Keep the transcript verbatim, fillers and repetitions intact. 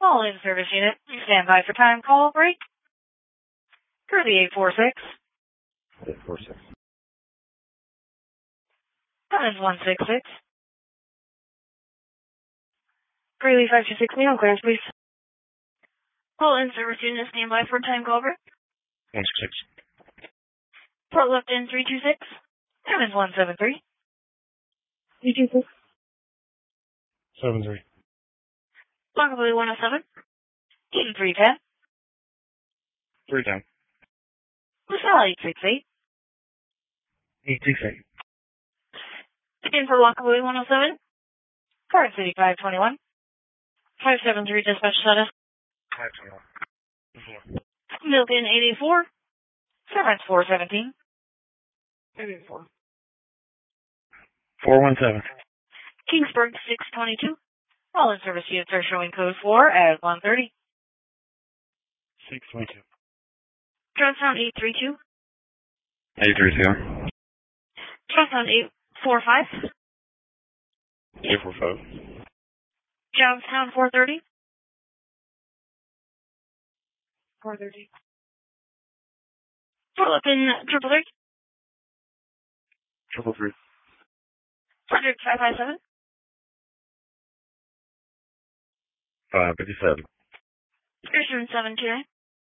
All in service unit, please stand by for time call break. For the eight four six. eight four six. Cummins one six six. Greeley five two six, Neon clearance, please. All in service unit, stand by for time call break. one six six. Port left in three two six. Cummins one seven three. three two six. seven three. Longview one oh seven. Eaton three ten. three ten. LaSalle eight six eight. eight six eight. Again for Longview one oh seven. Garden City five twenty-one. five seven three dispatch status. five twenty-one. four. Milton eight eight four. Severance four seventeen. eight eight four. four one seven. Kingsburg six twenty-two. All in service units are showing code four at one thirty. six twenty-two. Johnstown eight three two. eight three two. Johnstown eight four five. eight four five. Johnstown four thirty. four thirty. Pull up in triple three. Triple three. Frederick five five seven. five fifty-seven. Pearson seven two nine.